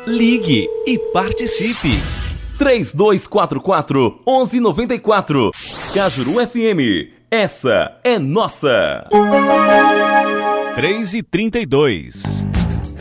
Ligue e participe. 3244-1194. Cajuru FM. Essa é nossa. 3h32.